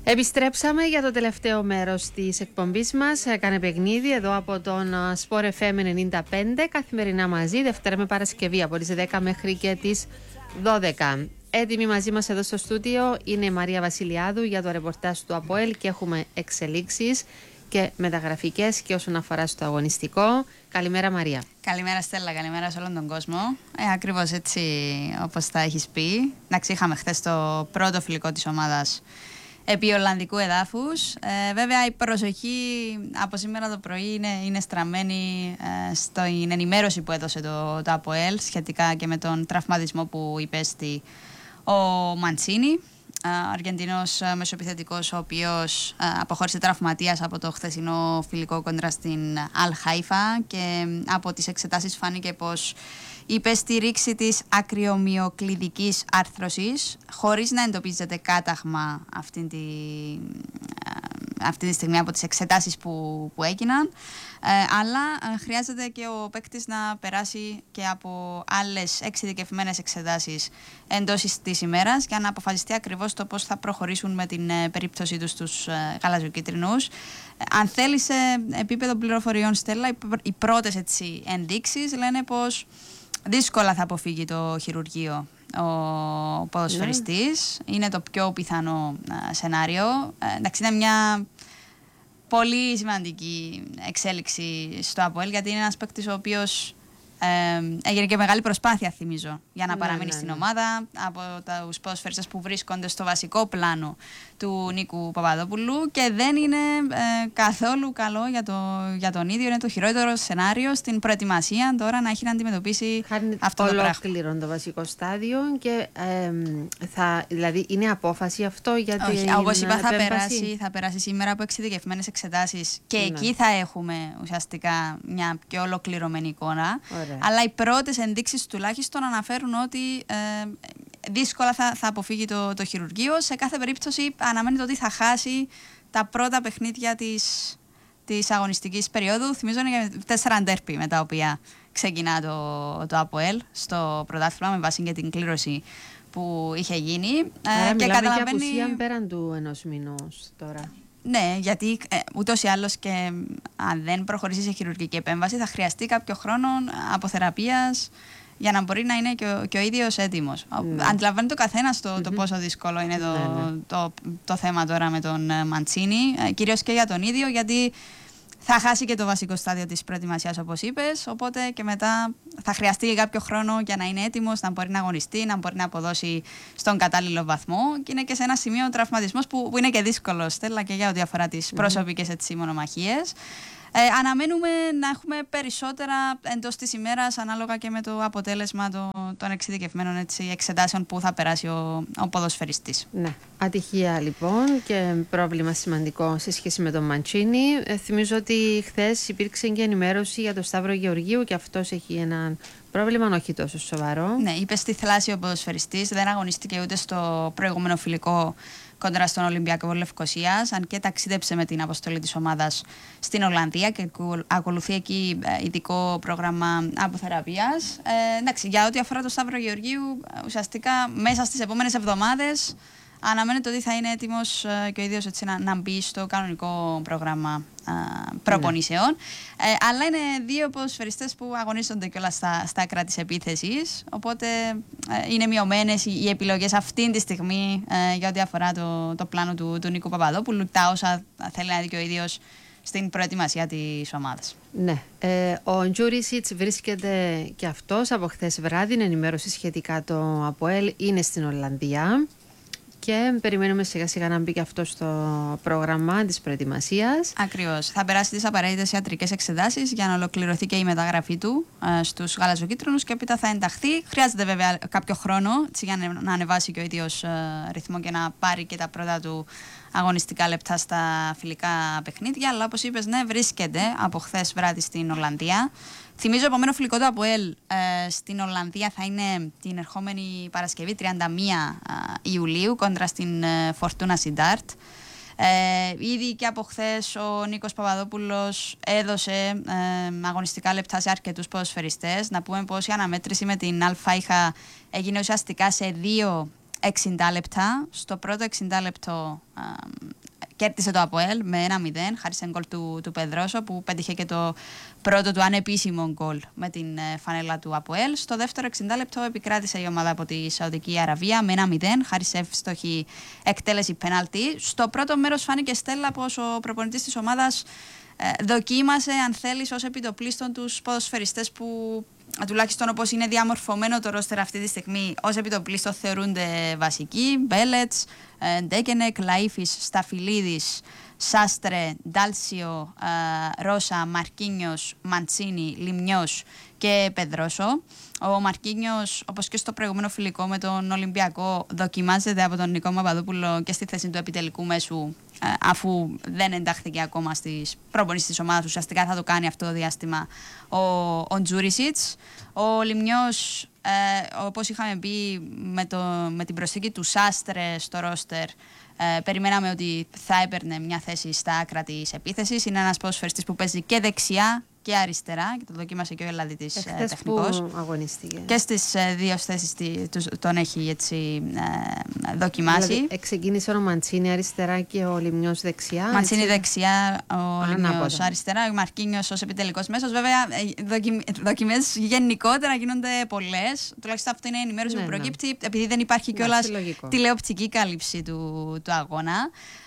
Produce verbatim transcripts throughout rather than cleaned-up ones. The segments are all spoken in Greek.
Επιστρέψαμε για το τελευταίο μέρος της εκπομπής μας. Έκανε παιχνίδι εδώ από τον Sport εφ εμ ενενήντα πέντε, καθημερινά μαζί, Δευτέρα με Παρασκευή από τις δέκα μέχρι και τις δώδεκα. Έτοιμοι μαζί μας εδώ στο στούντιο είναι η Μαρία Βασιλιάδου για το ρεπορτάζ του ΑΠΟΕΛ και έχουμε εξελίξεις και μεταγραφικές και όσον αφορά στο αγωνιστικό. Καλημέρα Μαρία. Καλημέρα Στέλλα, καλημέρα σε όλον τον κόσμο. Ε, ακριβώς έτσι όπως τα έχεις πει. Εντάξει, είχαμε χθες το πρώτο φιλικό της ομάδας επί Ολλανδικού εδάφους. Ε, βέβαια η προσοχή από σήμερα το πρωί είναι, είναι στραμμένη ε, στην ενημέρωση που έδωσε το, το ΑΠΟΕΛ σχετικά και με τον τραυματισμό που υπέστη ο Μαντσίνι, ο Αργεντινός μεσοεπιθετικός, ο οποίος αποχώρησε τραυματίας από το χθεσινό φιλικό κόντρα στην Αλ Χάιφα, και από τις εξετάσεις φάνηκε πως υπέστη ρήξη της ακριομυοκλειδικής άρθρωσης, χωρίς να εντοπίζεται κάταγμα αυτή τη, αυτή τη στιγμή από τις εξετάσεις που, που έγιναν, ε, αλλά ε, χρειάζεται και ο παίκτης να περάσει και από άλλες εξειδικευμένες εξετάσεις εντός της ημέρας για να αποφασιστεί ακριβώς το πώς θα προχωρήσουν με την ε, περίπτωσή τους στους ε, γαλαζοκίτρινους. Ε, αν θέλει σε επίπεδο πληροφοριών, Στέλλα, οι, οι πρώτες έτσι, ενδείξεις λένε πως δύσκολα θα αποφύγει το χειρουργείο ο ποδοσφαιριστής. Yeah. Είναι το πιο πιθανό α, σενάριο. Ε, εντάξει, είναι μια πολύ σημαντική εξέλιξη στο ΑΠΟΕΛ, γιατί είναι ένας παίκτης ο οποίος ε, έγινε και μεγάλη προσπάθεια, θυμίζω, για να yeah, παραμείνει yeah, στην yeah. ομάδα, από τους ποδοσφαιριστές που βρίσκονται στο βασικό πλάνο του Νίκου Παπαδόπουλου, και δεν είναι ε, καθόλου καλό για, το, για τον ίδιο. Είναι το χειρότερο σενάριο στην προετοιμασία τώρα να έχει να αντιμετωπίσει Χάρη αυτό το πράγμα. Ολόκληρο το βασικό στάδιο και ε, θα, δηλαδή είναι απόφαση αυτό για την Όχι, όπως είπα, θα περάσει, θα περάσει σήμερα από εξειδικευμένες εξετάσεις και ναι. εκεί θα έχουμε ουσιαστικά μια πιο ολοκληρωμένη εικόνα. Ωραία. Αλλά οι πρώτες ενδείξεις τουλάχιστον αναφέρουν ότι ε, δύσκολα θα, θα αποφύγει το, το χειρουργείο. Σε κάθε περίπτωση αναμένεται ότι θα χάσει τα πρώτα παιχνίδια της, της αγωνιστικής περίοδου. Θυμίζω είναι τέσσερα ντέρπι με τα οποία ξεκινά το, το ΑΠΟΕΛ στο πρωτάθλημα με βάση και την κλήρωση που είχε γίνει. Άρα ε, και μιλάμε καταλαβαίνει... για απουσία πέραν του ενός μηνός τώρα. Ναι, γιατί ε, ούτως ή άλλως και αν δεν προχωρήσει σε χειρουργική επέμβαση θα χρειαστεί κάποιο χρόνο αποθεραπείας για να μπορεί να είναι και ο, και ο ίδιος έτοιμος. Ναι. Αντιλαμβάνει το καθένας το, mm-hmm. το πόσο δύσκολο είναι το, ναι, ναι. Το, το, το θέμα τώρα με τον Μαντσίνι, ε, κυρίως και για τον ίδιο, γιατί θα χάσει και το βασικό στάδιο της προετοιμασίας, όπως είπες, οπότε και μετά θα χρειαστεί κάποιο χρόνο για να είναι έτοιμος, να μπορεί να αγωνιστεί, να μπορεί να αποδώσει στον κατάλληλο βαθμό, και είναι και σε ένα σημείο τραυματισμός που, που είναι και δύσκολο, Στέλλα, και για ό,τι αφορά τις mm-hmm. προσωπικές έτσι, μονομαχίες. Ε, αναμένουμε να έχουμε περισσότερα εντός της ημέρας, ανάλογα και με το αποτέλεσμα το, των εξειδικευμένων έτσι, εξετάσεων που θα περάσει ο, ο ποδοσφαιριστής. Ναι. Ατυχία λοιπόν και πρόβλημα σημαντικό σε σχέση με τον Μαντσίνι. Ε, θυμίζω ότι χθες υπήρξε και ενημέρωση για τον Σταύρο Γεωργίου, και αυτός έχει ένα πρόβλημα όχι τόσο σοβαρό. Ναι, είπε στη θλάση ο ποδοσφαιριστής, δεν αγωνίστηκε ούτε στο προηγούμενο φιλικό κόντρα στον Ολυμπιακό Λευκωσίας, αν και ταξίδεψε με την αποστολή της ομάδας στην Ολλανδία και ακολουθεί εκεί ειδικό πρόγραμμα αποθεραπείας. Ε, εντάξει, για ό,τι αφορά τον Σταύρο Γεωργίου, ουσιαστικά μέσα στις επόμενες εβδομάδες αναμένεται ότι θα είναι έτοιμος και ο ίδιος έτσι, να, να μπει στο κανονικό πρόγραμμα α, προπονήσεων. Ναι. Ε, αλλά είναι δύο ποδοσφαιριστές που αγωνίζονται κιόλας στα, στα άκρα της επίθεσης. Οπότε ε, είναι μειωμένες οι, οι επιλογές αυτή τη στιγμή ε, για ό,τι αφορά το, το πλάνο του, του Νίκου Παπαδόπουλου, τα όσα θέλει να δει και ο ίδιος στην προετοιμασία της ομάδας. Ναι. Ε, ο Ντζούρισιτς βρίσκεται και αυτός από χθες βράδυ. Είναι ενημέρωση σχετικά το ΑΠΟΕΛ. Είναι στην Ολλανδία. Και περιμένουμε σιγά σιγά να μπει και αυτό στο πρόγραμμα της προετοιμασίας. Ακριβώς. Θα περάσει τις απαραίτητες ιατρικές εξετάσεις για να ολοκληρωθεί και η μεταγραφή του ε, στους γαλαζοκίτρινους, και έπειτα θα ενταχθεί. Χρειάζεται βέβαια κάποιο χρόνο έτσι, για να ανεβάσει και ο ίδιος ε, ρυθμό και να πάρει και τα πρώτα του αγωνιστικά λεπτά στα φιλικά παιχνίδια. Αλλά όπως είπες, ναι, βρίσκεται από χθες βράδυ στην Ολλανδία. Θυμίζω, επόμενο φιλικό του ΑΠΟΕΛ ε, στην Ολλανδία θα είναι την ερχόμενη Παρασκευή, τριάντα μία Ιουλίου, κόντρα στην ε, Φορτούνα Σιντάρτ. Ε, ήδη και από χθες ο Νίκος Παπαδόπουλος έδωσε ε, αγωνιστικά λεπτά σε αρκετούς ποδοσφαιριστές. Να πούμε πως η αναμέτρηση με την Αλφάιχα έγινε ουσιαστικά σε δύο εξήντα λεπτά. Στο πρώτο εξήντα λεπτό ε, κέρδισε το ΑΠΟΕΛ με ένα μηδέν, χάρη σε γκολ του, του Πεδρόσο, που πέτυχε και το πρώτο του ανεπίσημο γκολ με την ε, φανέλα του ΑΠΟΕΛ. Στο δεύτερο εξήντα λεπτό επικράτησε η ομάδα από τη Σαουδική Αραβία με ένα μηδέν, χάρη σε εύστοχη εκτέλεση πέναλτι. Στο πρώτο μέρος φάνηκε, Στέλλα, πως ο προπονητής της ομάδας ε, δοκίμασε, αν θέλεις, ως επιτοπλίστων τους ποδοσφαιριστές που, τουλάχιστον όπως είναι διαμορφωμένο το ρόστερ αυτή τη στιγμή, ως επιτοπλίστων θεωρούνται βασικοί. Μπέλετς, ε, Ντέκενεκ, Λαΐφης, Σταφυλίδης, Σάστρε, Ντάλσιο, ε, Ρώσα, Μαρκίνιος, Μαντσίνη, Λιμνιός και Πεδρόσο. Ο Μαρκίνιος, όπως και στο προηγούμενο φιλικό με τον Ολυμπιακό, δοκιμάζεται από τον Νικό Παπαδόπουλο και στη θέση του επιτελικού μέσου, ε, αφού δεν εντάχθηκε ακόμα στις προπονήσεις της ομάδας. Ουσιαστικά θα το κάνει αυτό το διάστημα ο, ο Τζούρισιτς. Ο Λιμνιός, ε, όπως είχαμε πει, με, το, με την προσθήκη του Σάστρε στο ρόστερ, Ε, περιμέναμε ότι θα έπαιρνε μια θέση στα άκρα της επίθεσης. Είναι ένας ποδοσφαιριστής που παίζει και δεξιά και αριστερά, και το δοκίμασε και ο Ελλαδίτης ε, τεχνικός. Που αγωνίστηκε. Και στις ε, δύο θέσεις τον έχει έτσι ε, δοκιμάσει. Δηλαδή, ξεκίνησε ο Μαντσίνη αριστερά και ο Λιμνιός δεξιά. Μαντσίνη δεξιά, ο Λιμνιός αριστερά, ο Μαρκίνιος ως επιτελικός μέσος. Βέβαια, δοκιμ, δοκιμές γενικότερα γίνονται πολλές. Τουλάχιστον αυτό είναι η ενημέρωση ναι, που προκύπτει, ναι. επειδή δεν υπάρχει κιόλας τηλεοπτική κάλυψη του, του αγώνα.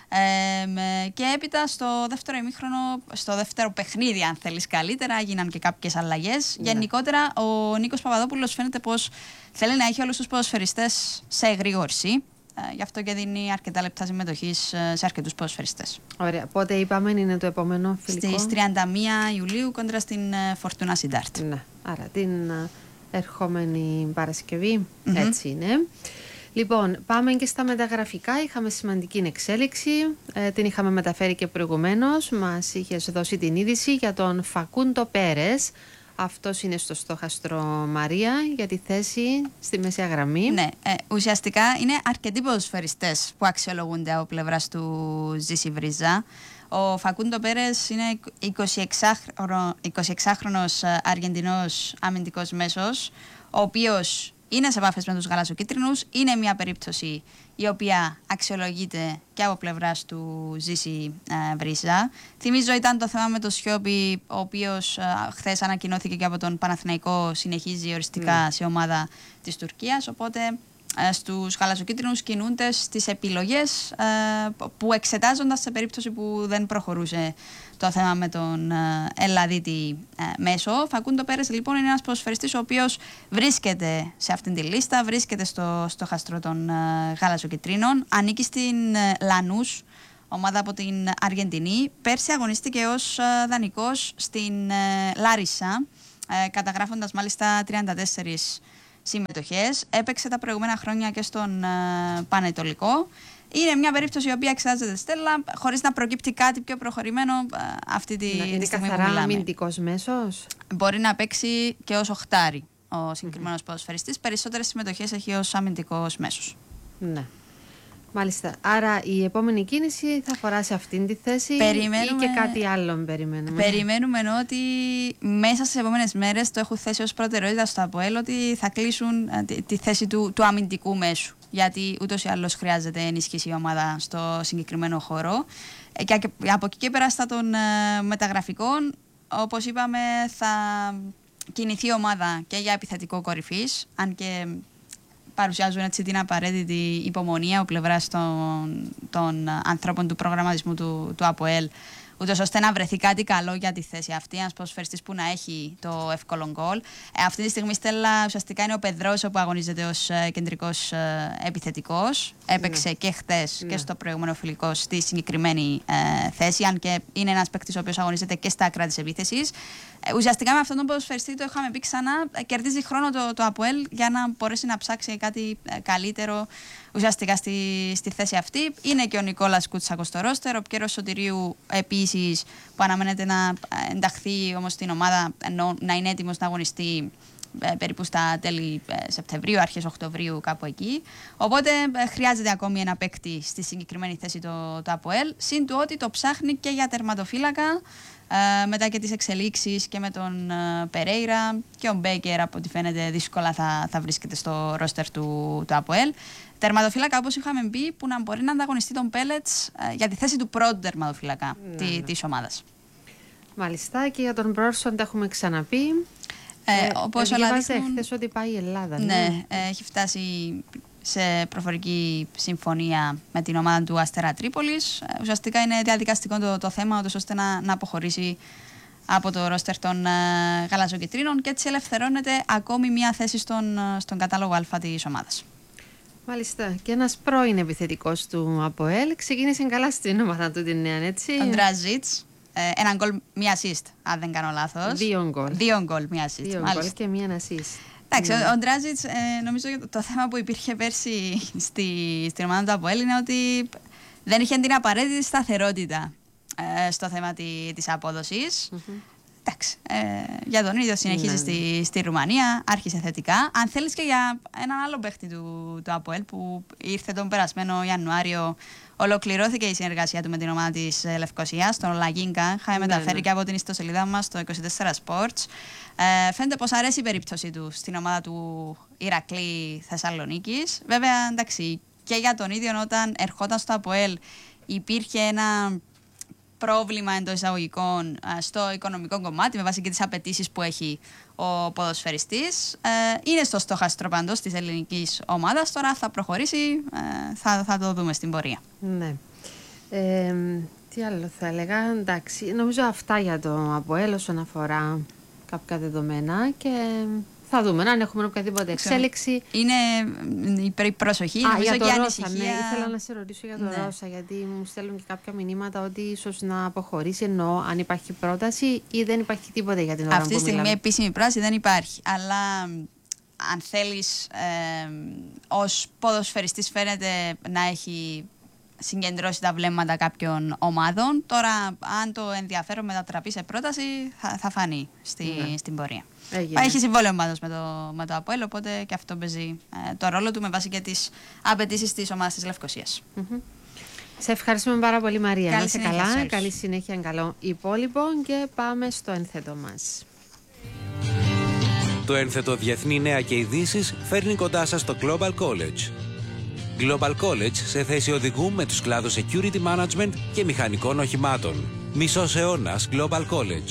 Ε, και έπειτα στο δεύτερο ημίχρονο, στο δεύτερο παιχνίδι, αν θέλεις καλύτερα, έγιναν και κάποιες αλλαγές. Ναι. Γενικότερα, ο Νίκος Παπαδόπουλος φαίνεται πως θέλει να έχει όλους τους ποδοσφαιριστές σε εγρήγορση. Ε, γι' αυτό και δίνει αρκετά λεπτά συμμετοχής σε αρκετούς ποδοσφαιριστές. Ωραία. Πότε είπαμε είναι το επόμενο φιλικό? Στις τριάντα μία Ιουλίου κόντρα στην Φορτούνα Σιντάρτ. Ναι. Άρα την ερχόμενη Παρασκευή, mm-hmm. έτσι είναι. Λοιπόν, πάμε και στα μεταγραφικά. Είχαμε σημαντική εξέλιξη. Ε, την είχαμε μεταφέρει και προηγουμένως. Μας είχες δώσει την είδηση για τον Φακούντο Πέρες. Αυτός είναι στο στόχαστρο, Μαρία, για τη θέση στη μεσαία γραμμή. Ναι, ε, ουσιαστικά είναι αρκετοί ποδοσφαιριστές που αξιολογούνται από πλευράς του Ζήση Βρίζα. Ο Φακούντο Πέρες είναι εικοσιεξάχρονος Αργεντινός αμυντικός μέσος, ο οποίος είναι σε επαφές με τους γαλαζοκίτρινους. Είναι μια περίπτωση η οποία αξιολογείται και από πλευράς του Ζήση ε, Βρίζα. Θυμίζω ήταν το θέμα με το Σιώπη, ο οποίος ε, χθες ανακοινώθηκε και από τον Παναθηναϊκό, συνεχίζει οριστικά mm. σε ομάδα της Τουρκίας. Οπότε ε, στους γαλαζοκίτρινους κινούνται στις επιλογές ε, που εξετάζοντας σε περίπτωση που δεν προχωρούσε το θέμα με τον ε, Ελλαδίτη ε, μέσο. Φακούντο Πέρες λοιπόν είναι ένας ποδοσφαιριστής ο οποίος βρίσκεται σε αυτήν τη λίστα, βρίσκεται στο, στο χαστρό των ε, γαλαζοκιτρίνων, ανήκει στην ε, Λανούς, ομάδα από την Αργεντινή. Πέρσι αγωνίστηκε ως ε, δανεικός στην ε, Λάρισα, ε, καταγράφοντας μάλιστα τριάντα τέσσερις συμμετοχές. Έπαιξε τα προηγούμενα χρόνια και στον ε, Πανετολικό. Είναι μια περίπτωση η οποία εξετάζεται, Στέλλα, χωρίς να προκύπτει κάτι πιο προχωρημένο αυτή τη, είναι τη στιγμή καθαρά που μιλάμε. αμυντικός μέσος. Μπορεί να παίξει και ως οχτάρι ο συγκεκριμένος mm-hmm. ποδοσφαιριστής. Περισσότερες συμμετοχές έχει ως αμυντικός μέσος. Ναι. Μάλιστα. Άρα η επόμενη κίνηση θα αφορά σε αυτήν τη θέση περιμένουμε... ή και κάτι άλλο περιμένουμε? Περιμένουμε ότι μέσα στις επόμενες μέρες το έχουν θέσει ως προτεραιότητα στο ΑΠΟΕΛ ότι θα κλείσουν τη, τη θέση του, του αμυντικού μέσου. Γιατί ούτως ή άλλως χρειάζεται ενίσχυση η ομάδα στο συγκεκριμένο χώρο. Και από εκεί και πέρα στα των ε, μεταγραφικών, όπως είπαμε, θα κινηθεί η ομάδα και για επιθετικό κορυφής, αν και παρουσιάζουν έτσι την απαραίτητη υπομονή από πλευράς των, των ανθρώπων του προγραμματισμού του, του ΑΠΟΕΛ, ούτως ώστε να βρεθεί κάτι καλό για τη θέση αυτή, ένας ποδοσφαιριστής που να έχει το εύκολο γκολ. Ε, αυτή τη στιγμή, Στέλλα, ουσιαστικά είναι ο Πεδρόσο που αγωνίζεται ως ε, κεντρικός ε, επιθετικός. Έπαιξε mm. και χτες mm. και στο προηγούμενο φιλικό στη συγκεκριμένη ε, θέση, αν και είναι ένας παίκτης ο οποίος αγωνίζεται και στα άκρα της επίθεσης. Ε, ουσιαστικά με αυτόν τον ποδοσφαιριστή, το είχαμε πει ξανά, ε, κερδίζει χρόνο το, το ΑΠΟΕΛ για να μπορέσει να ψάξει κάτι ε, καλύτερο ουσιαστικά στη, στη θέση αυτή. Είναι και ο Νικόλας Κούτσακος στο ρόστερ, ο Πιέρος Σωτηρίου επίσης, που αναμένεται να ενταχθεί όμως στην ομάδα, ενώ να είναι έτοιμος να αγωνιστεί ε, περίπου στα τέλη ε, Σεπτεμβρίου, αρχές Οκτωβρίου, κάπου εκεί. Οπότε ε, χρειάζεται ακόμη ένα παίκτη στη συγκεκριμένη θέση το, το ΑΠΟΕΛ. Συν του ότι το ψάχνει και για τερματοφύλακα. Uh, μετά και τις εξελίξεις και με τον uh, Περέιρα και ο Μπέικερ, από ό,τι φαίνεται δύσκολα θα, θα βρίσκεται στο ρόστερ του, του ΑΠΟΕΛ. τερματοφύλακα, όπως είχαμε πει, που να μπορεί να ανταγωνιστεί τον Πέλετς ε, για τη θέση του πρώτου τερματοφύλακα ναι, τη, ναι. της ομάδας. Μάλιστα, και για τον Μπρόρσον τα έχουμε ξαναπεί. Ε, ε, όπως ε, όλα διάβαζα δείχνουν, χθες ότι πάει η Ελλάδα. ναι, Ναι, ε, έχει φτάσει σε προφορική συμφωνία με την ομάδα του Αστέρα Τρίπολης. Ε, ουσιαστικά είναι διαδικαστικό το, το θέμα, ώστε να, να αποχωρήσει από το ρόστερ των ε, γαλαζοκυτρίνων και έτσι ελευθερώνεται ακόμη μια θέση στον, στον κατάλογο Α της ομάδας. Μάλιστα. Και ένας πρώην επιθετικός του ΑΠΟΕΛ ξεκίνησε καλά στην ομάδα του την νέα, έτσι. Ο Ντράζιτς, ε, ένα γκολ, μία assist, αν δεν κάνω λάθος. Δύο γκολ. Δύο γκολ, μία assist. Δύο γκολ και μία assist. Εντάξει, ναι. ο, ο Ντράζιτς, ε, νομίζω το, το θέμα που υπήρχε πέρσι στη, στην ομάδα του ΑΠΟΕΛ είναι ότι δεν είχε την απαραίτητη σταθερότητα ε, στο θέμα τη, της απόδοσης. Mm-hmm. Εντάξει, ε, για τον ίδιο συνεχίζει ναι. στη, στη Ρουμανία, άρχισε θετικά. Αν θέλεις και για έναν άλλο παίχτη του, του ΑΠΟΕΛ που ήρθε τον περασμένο Ιανουάριο, ολοκληρώθηκε η συνεργασία του με την ομάδα της Λευκωσίας, τον Λαγίνκα. Είχαμε ναι, μεταφέρει ναι. και από την ιστοσελίδα μας στο είκοσι τέσσερα Sports. Ε, φαίνεται πως αρέσει η περίπτωση του στην ομάδα του Ηρακλή Θεσσαλονίκης. Βέβαια, εντάξει, και για τον ίδιο όταν ερχόταν στο ΑΠΟΕΛ υπήρχε ένα πρόβλημα εντός εισαγωγικών στο οικονομικό κομμάτι με βάση και τις απαιτήσεις που έχει ο ποδοσφαιριστής. Ε, είναι στο στόχαστρο παντός της ελληνικής ομάδας. Τώρα θα προχωρήσει, ε, θα, θα το δούμε στην πορεία. Ναι. Ε, τι άλλο θα έλεγα. Εντάξει, νομίζω αυτά για το ΑΠΟΕΛ όσον αφορά κάποια δεδομένα και θα δούμε αν έχουμε οποιαδήποτε εξέλιξη. Είναι η προσοχή, Α, νομίζω για το και η Ρώσα, ανησυχία. ναι, ήθελα να σε ρωτήσω για το ναι. Ρώσα, γιατί μου στέλνουν και κάποια μηνύματα ότι ίσως να αποχωρήσει, εννοώ αν υπάρχει πρόταση ή δεν υπάρχει τίποτα για την ώρα. Αυτή τη στιγμή μιλάμε. Επίσημη πρόταση δεν υπάρχει. Αλλά αν θέλεις, ε, ως ποδοσφαιριστής φαίνεται να έχει συγκεντρώσει τα βλέμματα κάποιων ομάδων. Τώρα, αν το ενδιαφέρον μετατραπεί σε πρόταση, θα, θα φανεί στη, ναι. στην πορεία. Έγινε. Έχει συμβόλαιο πάντως με το, με το ΑΠΟΕΛ, οπότε και αυτό παίζει ε, το ρόλο του με βάση και τις απαιτήσεις της ομάδας της Λευκωσίας. Mm-hmm. Σε ευχαριστούμε πάρα πολύ, Μαρία. Καλή να είσαι συνέχεια, καλά, καλή συνέχεια, καλό υπόλοιπο και πάμε στο ένθετο μας. Το ένθετο Διεθνή Νέα και Ειδήσεις φέρνει κοντά σας το Global College. Global College σε θέση οδηγού με τους κλάδους Security Management και μηχανικών οχημάτων. Μισός αιώνας Global College.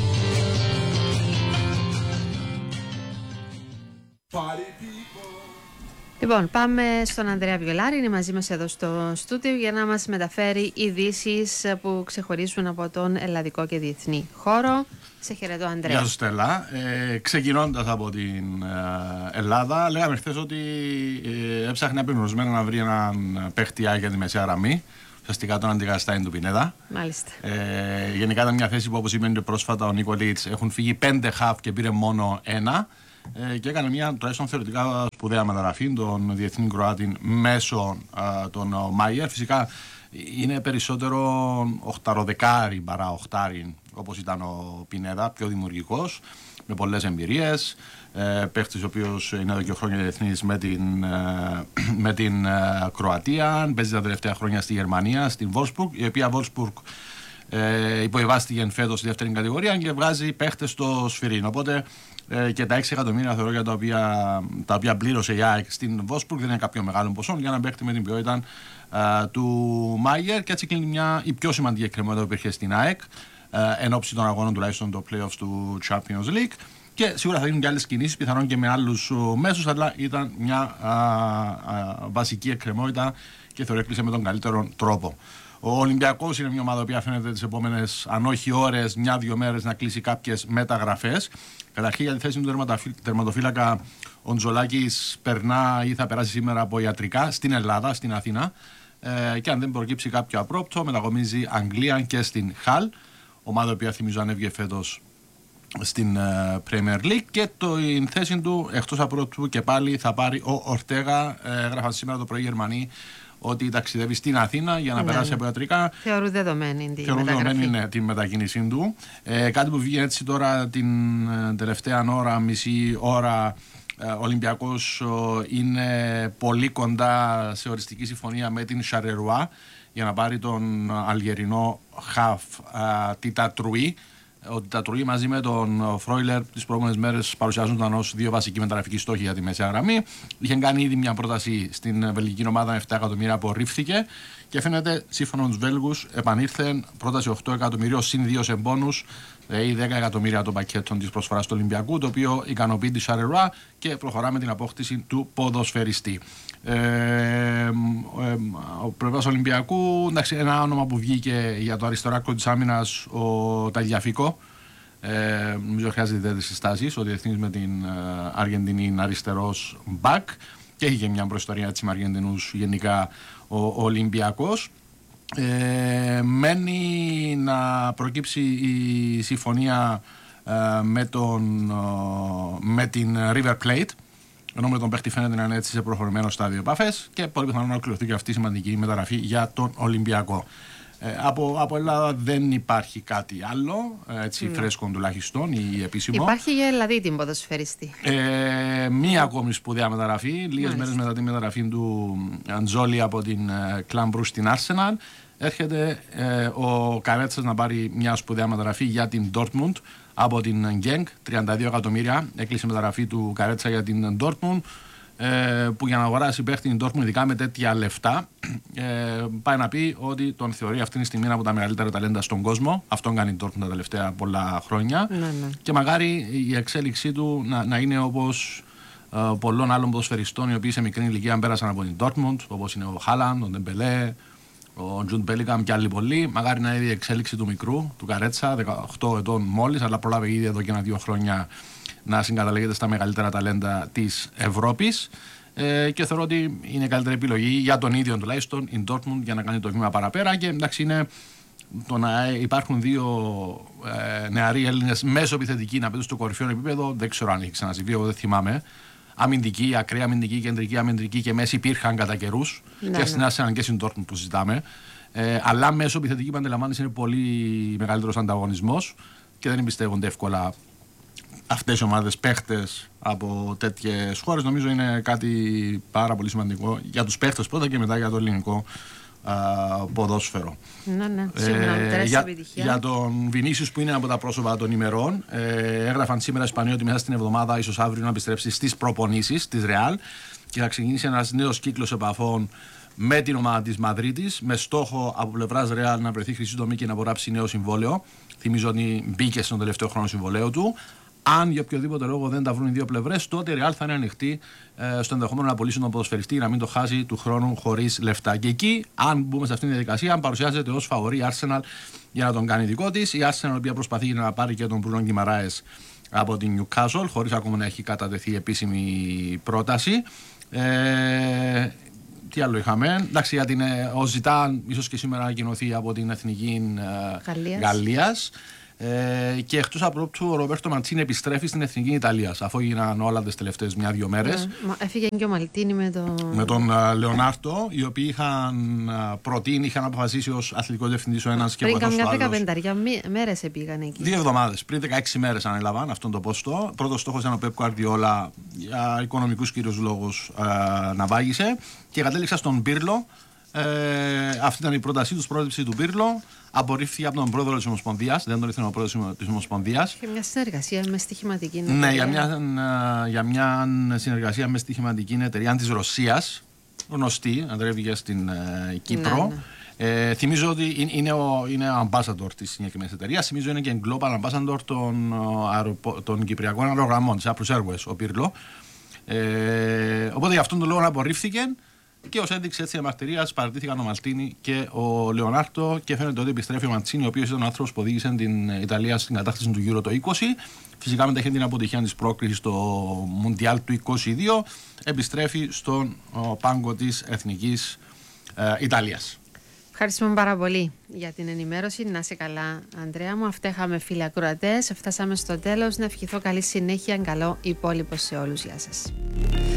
Λοιπόν, πάμε στον Ανδρέα Βιολάρη, είναι μαζί μας εδώ στο στούντιο για να μας μεταφέρει ειδήσεις που ξεχωρίζουν από τον ελλαδικό και διεθνή χώρο. Σε χαιρετώ, Ανδρέα. Γεια σου, Στέλλα. Ε, ξεκινώντας από την ε, Ελλάδα, λέγαμε χθες ότι ε, έψαχνε απεγνωσμένα να βρει έναν παίχτη για τη μεσαία γραμμή. Ουσιαστικά τον αντικαταστάει του Πινέδα. Μάλιστα. Ε, γενικά ήταν μια θέση που, όπως είπε πρόσφατα ο Νίκολιτς, έχουν φύγει πέντε χαφ και πήρε μόνο ένα. Ε, και έκανε μια τουλάχιστον θεωρητικά σπουδαία μεταγραφή των διεθνή Κροάτη μέσω των Μάιερ. Φυσικά είναι περισσότερο οχταροδεκάρι παρά οχτάρι, όπως ήταν ο Πινέδα, πιο δημιουργικός, με πολλές εμπειρίες. Ε, παίχτης ο οποίος είναι εδώ και χρόνια διεθνής με την, ε, με την ε, Κροατία. Παίζει τα τελευταία χρόνια στη Γερμανία, στην Wolfsburg, η οποία Wolfsburg ε, υποβιβάστηκε φέτος στη δεύτερη κατηγορία και βγάζει παίχτες στο Σφυρίν. Οπότε ε, και τα έξι εκατομμύρια θεωρώ για τα οποία, τα οποία πλήρωσε η ΑΕΚ στην Wolfsburg δεν είναι κάποιο μεγάλο ποσό για να παίχτη με την ποιότητα ε, του Μάγερ, και έτσι κλείνει μια, η πιο σημαντική εκκρεμότητα που υπήρχε στην ΑΕΚ ε, εν ώψη των αγώνων τουλάχιστον το playoffs του Champions League. Και σίγουρα θα γίνουν και άλλες κινήσεις, πιθανόν και με άλλους μέσους, αλλά ήταν μια α, α, βασική εκκρεμότητα και θεωρώ έκλεισε με τον καλύτερο τρόπο. Ο Ολυμπιακός είναι μια ομάδα που φαίνεται τις επόμενες, αν όχι ώρες, μια-δύο μέρες να κλείσει κάποιες μεταγραφές. Καταρχήν για τη θέση του τερματοφύλακα, ο Ντζολάκης περνά ή θα περάσει σήμερα από ιατρικά στην Ελλάδα, στην Αθήνα. Ε, και αν δεν προκύψει κάποιο απρόπτο, μετακομίζει Αγγλία και στην Χαλ, ομάδα που θυμίζω ανέβηκε φέτος στην uh, Premier League, και το η θέση του εκτός απρόπτου και πάλι θα πάρει ο Ορτέγα. Ε, έγραφαν σήμερα το πρωί οι Γερμανοί ότι ταξιδεύει στην Αθήνα για να ναι, περάσει ναι. από ιατρικά. Θεωρούν δεδομένη την Θεωρούν μεταγραφή. δεδομένη, ναι, την μετακίνησή του. Ε, κάτι που βγήκε έτσι τώρα την ε, τελευταία ώρα, μισή ώρα, ε, ο Ολυμπιακός ε, είναι πολύ κοντά σε οριστική συμφωνία με την Σαρερουά για να πάρει τον αλγερινό χαφ ε, Τίτα Τρουί. ότι τα Τουρκοί μαζί με τον Φρόιλερ τις προηγούμενες μέρες παρουσιάζονταν ως δύο βασικοί μεταγραφικοί στόχοι για τη μεσαία γραμμή. Είχε κάνει ήδη μια πρόταση στην βελγική ομάδα επτά εκατομμύρια, απορρίφθηκε και φαίνεται σύμφωνα με τους Βέλγους επανήρθε πρόταση οκτώ εκατομμυρίων συν δύο σε μπόνους ή δέκα εκατομμύρια των πακέτων της προσφοράς του Ολυμπιακού, το οποίο ικανοποιεί τη Σαρερουά και προχωρά με την απόκτηση του ποδοσφαιριστή. Ε, ε, ο πλευράς Ολυμπιακού, εντάξει, ένα όνομα που βγήκε για το αριστερό άκρο της άμυνας, ο Ταλιαφικό. Ε, νομίζω χρειάζεται ιδιαίτερες συστάσεις. Ο διεθνής με την ε, Αργεντινή είναι αριστερός μπακ και έχει και μια προϊστορία έτσι με Αργεντινούς γενικά ο, ο Ολυμπιακός. Ε, μένει να προκύψει η συμφωνία ε, με, τον, ε, με την River Plate, ενώ με τον παίχτη φαίνεται να είναι έτσι σε προχωρημένο στάδιο επαφές και πολύ πιθανόν να ολοκληρωθεί και αυτή η σημαντική μεταγραφή για τον Ολυμπιακό. Ε, από, από Ελλάδα δεν υπάρχει κάτι άλλο, έτσι mm. φρέσκο τουλάχιστον ή επίσημο. Υπάρχει για δηλαδή την ποδοσφαιριστή. Ε, μία ακόμη σπουδαία μεταγραφή, λίγες μέρες μετά τη μεταγραφή του Αντζόλη από την Κλαμπ Μπρους στην Arsenal. Έρχεται ε, ο Καρέτσας να πάρει μια σπουδαία μεταγραφή για την Dortmund από την Genk, τριάντα δύο εκατομμύρια. Έκλεισε μεταγραφή του Καρέτσα για την Dortmund, ε, που για να αγοράσει παίχτη την Dortmund, ειδικά με τέτοια λεφτά, ε, πάει να πει ότι τον θεωρεί αυτή τη στιγμή ένα από τα μεγαλύτερα ταλέντα στον κόσμο. Αυτόν κάνει η Dortmund τα τελευταία πολλά χρόνια. Ναι, ναι. Και μακάρι η εξέλιξή του να, να είναι όπως ε, πολλών άλλων ποδοσφαιριστών οι οποίοι σε μικρή ηλικία πέρασαν από την Dortmund, όπως είναι ο Χάλαντ, ο Ντεμπελέ, ο Τζουντ Μπέλιγαμ και άλλοι πολλοί. Μακάρι να είναι η εξέλιξη του μικρού, του Καρέτσα, δεκαοκτώ ετών μόλις, αλλά προλάβει ήδη εδώ και ένα-δύο χρόνια να συγκαταλέγεται στα μεγαλύτερα ταλέντα της Ευρώπης. Ε, και θεωρώ ότι είναι η καλύτερη επιλογή για τον ίδιο τουλάχιστον, η Dortmund, για να κάνει το βήμα παραπέρα. Και εντάξει, είναι το να υπάρχουν δύο ε, νεαροί Έλληνες μέσω επιθετικοί να παίζουν στο κορυφαίο επίπεδο, δεν ξέρω αν έχει ξανασυμβεί, εγώ δεν θυμάμαι. Αμυντική, ακραία αμυντική, κεντρική αμυντική και μέση υπήρχαν κατά καιρούς. Ναι, και στην Arsenal και στην Dortmund που συζητάμε. Ε, αλλά μέσω επιθετική, που αντιλαμβάνεσαι, είναι πολύ μεγαλύτερος ανταγωνισμός και δεν εμπιστεύονται εύκολα αυτές οι ομάδες παίχτες από τέτοιες χώρες. Νομίζω είναι κάτι πάρα πολύ σημαντικό για τους παίχτες πρώτα και μετά για το ελληνικό α, ποδόσφαιρο. Ναι, ναι, σίγουρα. Ε, για, για τον Βινίσιους, που είναι από τα πρόσωπα των ημερών, ε, έγραφαν σήμερα Ισπανοί ότι μέσα στην εβδομάδα, ίσως αύριο, να επιστρέψει στις προπονήσεις της Ρεάλ και θα ξεκινήσει ένας νέος κύκλος επαφών με την ομάδα της Μαδρίτης, με στόχο από πλευράς Ρεάλ να βρεθεί χρυσή τομή και να απογράψει νέο συμβόλαιο. Θυμίζω ότι μπήκε στον τελευταίο χρόνο συμβολέου του. Αν για οποιοδήποτε λόγο δεν τα βρουν οι δύο πλευρές, τότε η Real θα είναι ανοιχτή ε, στο ενδεχόμενο να πωλήσει τον ποδοσφαιριστή για να μην το χάσει του χρόνου χωρίς λεφτά. Και εκεί, αν μπούμε σε αυτήν τη διαδικασία, αν παρουσιάζεται ως φαβορή η Arsenal για να τον κάνει δικό της. Η Arsenal, η οποία προσπαθεί να πάρει και τον Μπρουνό Γκιμαράες από την Newcastle, χωρίς ακόμα να έχει κατατεθεί επίσημη πρόταση. Ε, τι άλλο είχαμε. Εντάξει, για την ε, ο Ζητάν, ίσως και σήμερα ανακοινωθεί από την Εθνική ε, Γαλλίας. Ε, και εκτός απρόπτου, ο Ρομπέρτο Μαντσίνη επιστρέφει στην Εθνική Ιταλίας, αφού έγιναν όλα τις τελευταίες μια-δύο μέρες. Yeah, έφυγε και ο Μαλτίνη με, το... με τον uh, Λεωνάρτο, οι οποίοι είχαν uh, προτείνει, είχαν αποφασίσει ως αθλητικός διευθυντής ο ένας και ο άλλος. Πριν καμιά δεκαπενταριά μέρες πήγαν εκεί. Δύο εβδομάδες, πριν δεκαέξι μέρες ανέλαβαν αυτόν τον πόστο. Πρώτος στόχος ήταν ο Πεπ Γκουαρντιόλα, για οικονομικούς κυρίως λόγους, uh, να βάγισε, και κατέληξα στον Πίρλο. Ε, αυτή ήταν η πρότασή του, πρόταση του Πίρλο. Απορρίφθηκε από τον πρόεδρο της Ομοσπονδίας, δεν τον ήθελε ο πρόεδρος της Ομοσπονδίας. Και μια συνεργασία με στοιχηματική εταιρεία. Ναι, για μια, για μια συνεργασία με στοιχηματική εταιρεία της Ρωσίας, γνωστή, αντρεύει στην ε, Κύπρο. Ναι, ναι. Ε, θυμίζω ότι είναι ο, είναι ο ambassador της συγκεκριμένης εταιρείας. Θυμίζω είναι και global ambassador των, αεροπο, των κυπριακών αερογραμμών της Apple Airways, ο Πίρλο. Ε, οπότε για αυτόν τον λόγο απορρίφθηκε. Και ως ένδειξη έτσι διαμαρτυρίας παρατήθηκαν ο Μαλτίνη και ο Λεωνάρτο, και φαίνεται ότι επιστρέφει ο Μαντσίνη, ο οποίος ήταν ο άνθρωπος που οδήγησε την Ιταλία στην κατάκτηση του Euro το είκοσι. Φυσικά μετέχει την αποτυχία της πρόκρισης στο Μουντιάλ του είκοσι δύο. Επιστρέφει στον πάγκο της Εθνικής ε, Ιταλίας. Ευχαριστούμε πάρα πολύ για την ενημέρωση. Να είσαι καλά, Ανδρέα μου. Αυτά είχαμε, φίλοι ακροατές. Φτάσαμε στο τέλος. Να ευχηθώ καλή συνέχεια, καλό υπόλοιπο σε όλους. Γεια σας.